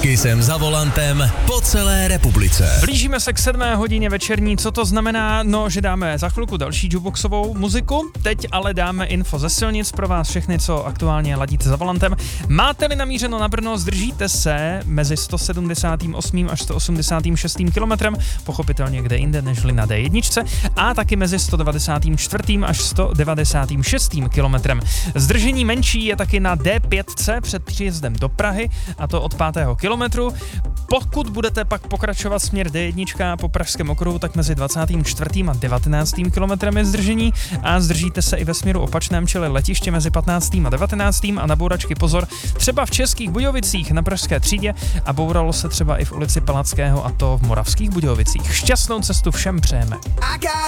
Kisem za volantem po celé republice. Blížíme se k 7. hodině večerní, co to znamená? No, že dáme za chvilku další jukeboxovou muziku, teď ale dáme info ze silnic pro vás všechny, co aktuálně ladíte za volantem. Máte-li namířeno na Brno, zdržíte se mezi 178. až 186. kilometrem, pochopitelně kde jinde nežli na D1, a taky mezi 194. až 196. kilometrem. Zdržení menší je taky na D5 před příjezdem do Prahy, a to od 5. kilometru. Pokud budete pak pokračovat směr D1 po Pražském okruhu, tak mezi 24. a 19. kilometrem je zdržení a zdržíte se i ve směru opačném, čili letiště mezi 15. a 19. a na bouračky pozor, třeba v Českých Budějovicích na Pražské třídě a bouralo se třeba i v ulici Palackého, a to v Moravských Budějovicích. Šťastnou cestu všem přejeme.